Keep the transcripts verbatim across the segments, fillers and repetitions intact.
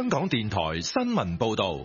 香港電台新聞報道。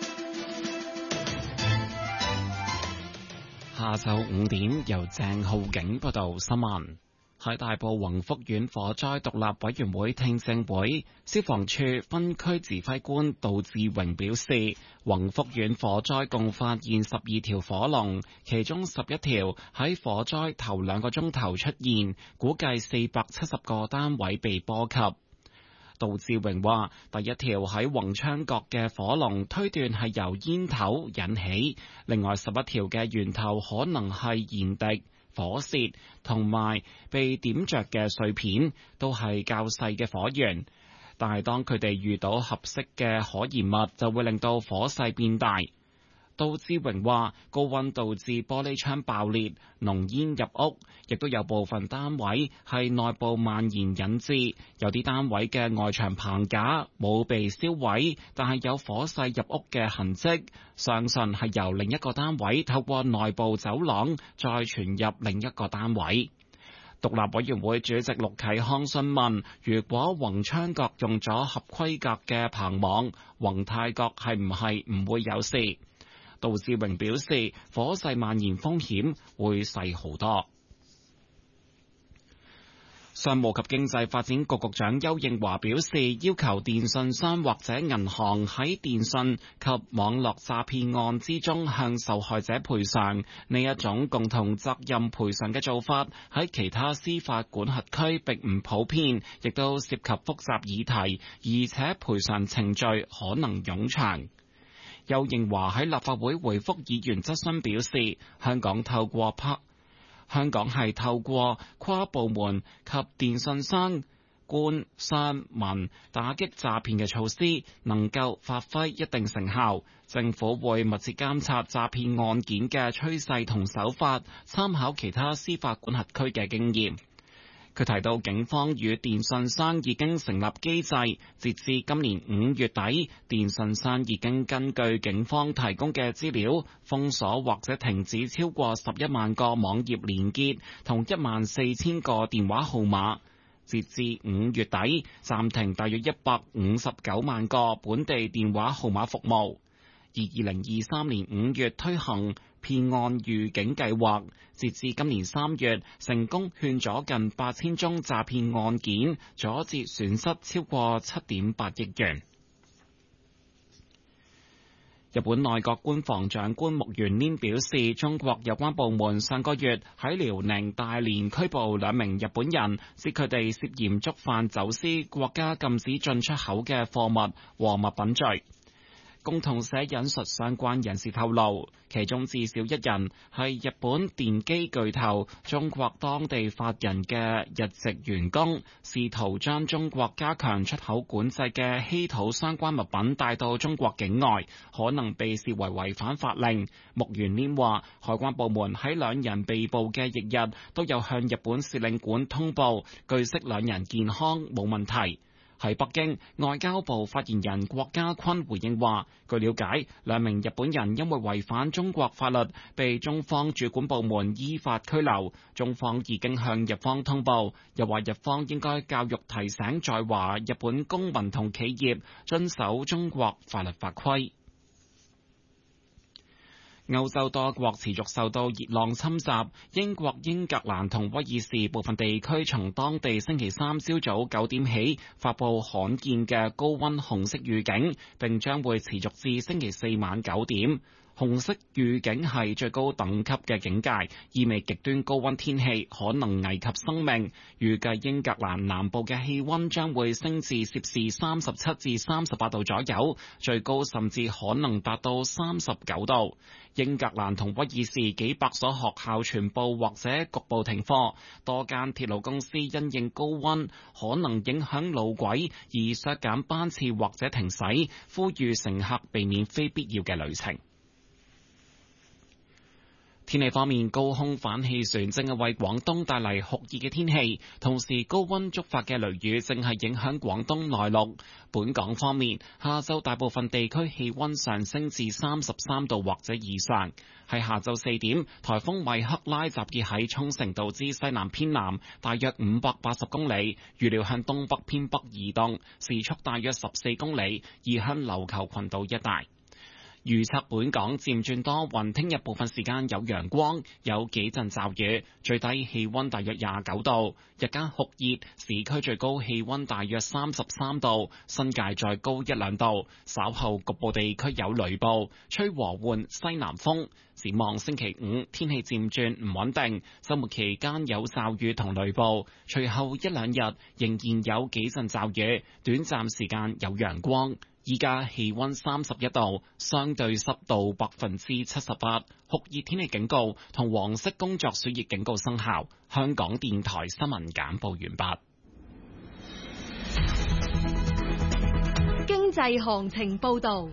下晝五點，由鄭浩景報道新聞。喺大埔宏福苑火災獨立委員會聽證會，消防處分區指揮官杜志榮表示，宏福苑火災共發現十二條火龍，其中十一條喺火災頭兩個鐘頭出現，估計四百七十個單位被波及。杜志榮話：第一條喺宏昌閣嘅火龍推斷係由煙頭引起，另外十一條嘅源頭可能係燃滴、火舌同埋被點着嘅碎片，都係較細嘅火源。但係當佢哋遇到合適嘅可燃物，就會令到火勢變大。杜志榮話：高溫導致玻璃窗爆裂，濃煙入屋，亦都有部分單位係內部蔓延引致，有啲單位嘅外牆棚架冇被燒毀，但係有火勢入屋嘅痕跡，相信係由另一個單位透過內部走廊再傳入另一個單位。獨立委員會主席陸啟康詢問：如果宏昌閣用咗合規格嘅棚網，宏泰閣係唔係唔會有事？杜志榮表示，火勢蔓延風險會細好多。商務及經濟發展局局長邱應華表示，要求電信商或者銀行喺電信及網絡詐騙案之中向受害者賠償，呢一種共同責任賠償嘅做法喺其他司法管轄區並唔普遍，亦都涉及複雜議題，而且賠償程序可能冗長。邱應華喺立法會回覆議員質詢表示，香港透過拍香港係透過跨部門及電信商、官、商、民打擊詐騙嘅措施，能夠發揮一定成效。政府會密切監察詐騙案件嘅趨勢同手法，參考其他司法管轄區嘅經驗。佢提到，警方與電信商已經成立機制，截至今年五月底，電信商已經根據警方提供嘅資料，封鎖或者停止超過十一萬個網頁連結同一萬四千個電話號碼。截至五月底，暫停大約一百五十九萬個本地電話號碼服務。而二零二三年五月推行騙案預警計劃，截至今年三月，成功勸阻近八千宗詐騙案件，阻截損失超過七點八億元。日本內閣官房長官木原稔表示，中國有關部門上個月喺遼寧大連拘捕兩名日本人，指佢哋涉嫌觸犯走私國家禁止進出口嘅貨物和物品罪。共同社引述相關人士透露，其中至少一人係日本電機巨頭中國當地法人嘅日籍員工，試圖將中國加強出口管制嘅稀土相關物品帶到中國境外，可能被視為違反法令。木原稔話，海關部門喺兩人被捕嘅翌日都有向日本使領館通報，據悉兩人健康冇問題。喺北京，外交部發言人郭家坤回應話，據了解，兩名日本人因為違反中國法律，被中方主管部門依法拘留，中方已經向日方通報，又話日方應該教育提醒在華日本公民同企業遵守中國法律法規。歐洲多國持續受到熱浪侵襲，英國、英格蘭同威爾士部分地區從當地星期三朝早九點起發佈罕見嘅高溫紅色預警，並將會持續至星期四晚九點。紅色預警係最高等級嘅警戒，意味極端高溫天氣可能危及生命。預計英格蘭南部嘅氣溫將會升至攝氏三十七至三十八度左右，最高甚至可能達到三十九度。英格蘭同威爾士幾百所學校全部或者局部停課，多間鐵路公司因應高溫可能影響路軌而削減班次或者停駛，呼籲乘客避免非必要嘅旅程。 天氣方面，高空反氣旋正係為廣東帶嚟酷熱嘅天氣，同時高溫觸發嘅雷雨正係影響廣東內陸。本港方面，下晝大部分地區氣溫上升至三十三度或者以上。喺下晝四點，颱風米克拉集結喺沖繩島之西南偏南，大約五百八十公里，預料向東北偏北移動，時速大約十四公里，移向琉球群島一帶。預測本港漸轉多雲，聽日部分時間有陽光，有幾陣驟雨，最低氣溫大約廿九度，日間酷熱，市區最高氣溫大約三十三度，新界再高一兩度，稍後局部地區有雷暴，吹和緩西南風。展望星期五天氣漸轉唔穩定，週末期間有驟雨同雷暴，隨後一兩日仍然有幾陣驟雨，短暫時間有陽光。依家氣溫三十一度，相對濕度百分之七十八，酷熱天氣警告同黃色工作暑熱警告生效。香港電台新聞簡報完畢。經濟行情報道。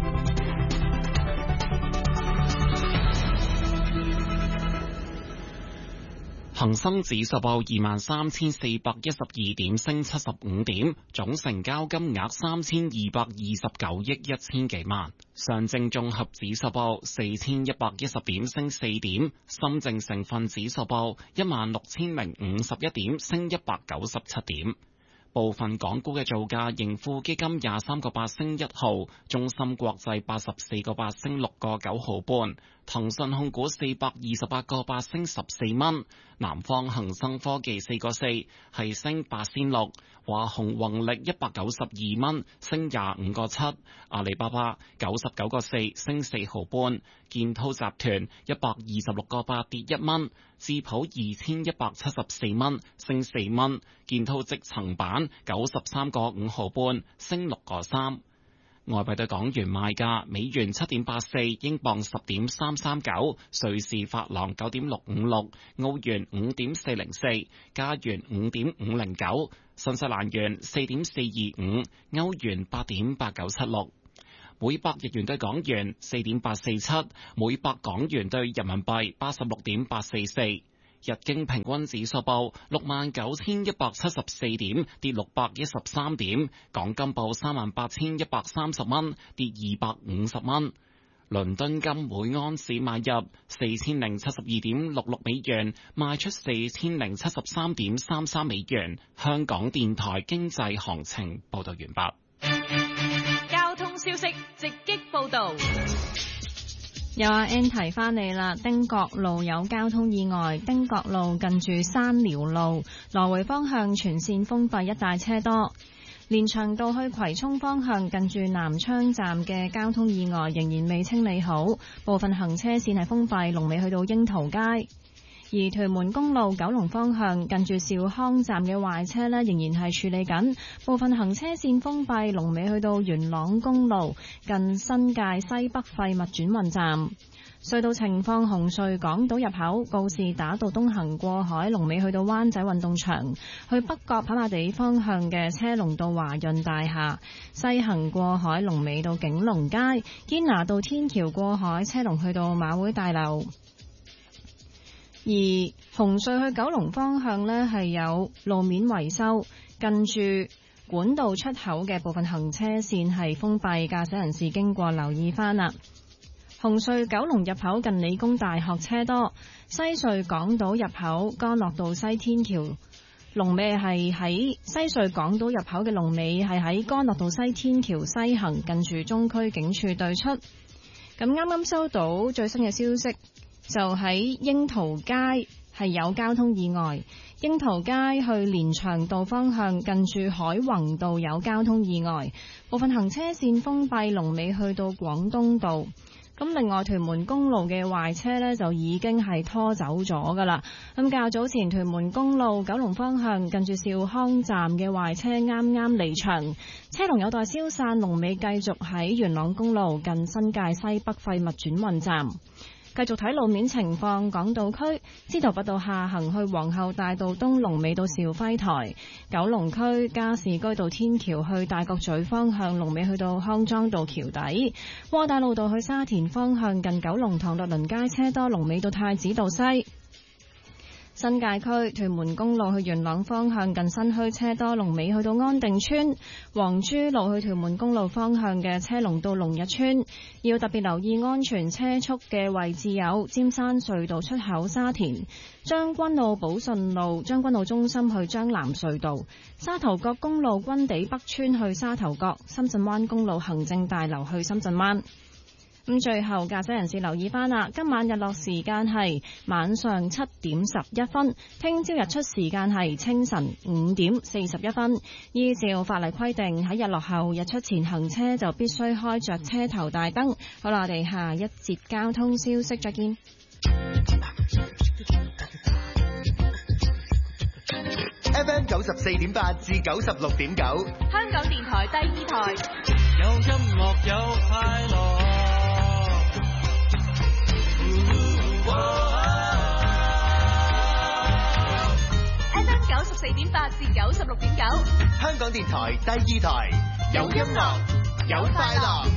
恒生指數報二萬三千四百一十二點，升七十五點，總成交金額三千二百二十九億一千幾萬。上證綜合指數報四千一百一十點，升四點。深證成分指數報一萬六千零五十一點，升一百九十七點。部分港股嘅造價，盈富基金廿三個八升一毫，中芯國際八十四個八升六個九毫半，騰訊控股四百二十八個八升十四蚊，南方恒生科技四個四係升八仙六，華虹宏力一百九十二蚊升廿五個七，阿里巴巴九十九個四升四毫半，建滔集團一百二十六個八跌一蚊，智普二千一百七十四蚊升四蚊，建滔積層板九十三個五毫半升六個三。外幣對港元賣價：美元七點八四，英鎊十點三三九，瑞士法郎九點六五六，澳元五點四零四，加元五點五零九，新西蘭元四點四二五，歐元八點八九七六。每百日元對港元四點八四七，每百港元對人民幣八十六點八四四。日經平均指數報六萬九千一百七十四點，跌六百一十三點。港金報三萬八千一百三十蚊，跌二百五十蚊。倫敦金每安士買入四千零七十二點六六美元，賣出四千零七十三點三三美元。香港電台經濟行情報道完畢。 交通消息直擊報道。 有阿 N 提翻你啦，汀角路有交通意外，汀角路近住山寮路來回方向全線封閉，一帶車多。連翔道去葵涌方向近住南昌站嘅交通意外仍然未清理好，部分行車線係封閉，龍尾去到櫻桃街。而屯門公路九龍方向近住兆康站嘅壞車呢，仍然係處理緊，部分行車線封閉，龍尾去到元朗公路近新界西北廢物轉運站。隧道情況：紅隧港島入口告士打道東行過海，龍尾去到灣仔運動場；去北角跑馬地方向嘅車龍到華潤大廈，西行過海龍尾到景隆街；堅拿道天橋過海車龍去到馬會大樓。而紅隧去九龍方向呢，係有路面維修，近住管道出口嘅部分行車線係封閉，駕駛人士經過留意翻啦。紅隧九龍入口近理工大學車多，西隧港島入口干諾道西天橋龍尾係喺西隧港島入口嘅龍尾係喺干諾道西天橋西行，近住中區警署對出。咁啱啱收到最新嘅消息，就喺櫻桃街係有交通意外，櫻桃街去連翔道方向近住海泓道有交通意外，部分行車線封閉，龍尾去到廣東道。咁另外屯門公路嘅壞車呢，就已經係拖走咗噶啦。咁較早前屯門公路九龍方向近住兆康站嘅壞車啱啱離場，車龍有待消散，龍尾繼續喺元朗公路近新界西北廢物轉運站。咁繼續睇路面情況，港島區司徒拔道下行去皇后大道東龍尾到兆輝台，九龍區加士居道天橋去大角咀方向龍尾去到康莊道橋底，窩打老道去沙田方向近九龍塘律倫街車多，龍尾到太子道西。新界區屯門公路去元朗方向近新墟車多，龍尾去到安定村；黃珠路去屯門公路方向嘅車龍到龍日村。要特別留意安全車速嘅位置有尖山隧道出口沙田、將軍澳寶順路、將軍澳中心去將藍隧道、沙頭角公路軍地北村去沙頭角、深圳灣公路行政大樓去深圳灣。咁最後駕駛人士留意翻啦，今晚日落時間係晚上七點十一分，聽朝日出時間係清晨五點四十一分。依照法例規定，喺日落後日出前行車就必須開着車頭大燈。好啦，我哋下一節交通消息再見。 F M 九十四點八至九十六點九， 香港電台第二台， 有音樂有快樂。 F M 九十四點八至九十六點九， 香港電台第二台，有音樂有快樂。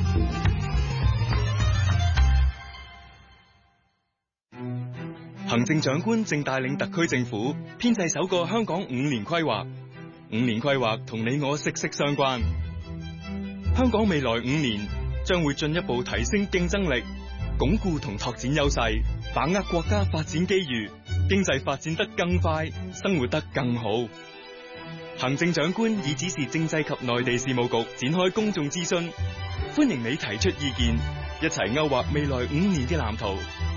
行政長官正帶領特區政府編製首個香港五年規劃，五年規劃同你我息息相關。香港未來五年將會進一步提升競爭力，鞏固同拓展優勢，把握國家發展機遇，經濟發展得更快，生活得更好。行政長官已指示政制及內地事務局展開公眾諮詢，歡迎你提出意見，一齊勾畫未來五年嘅藍圖。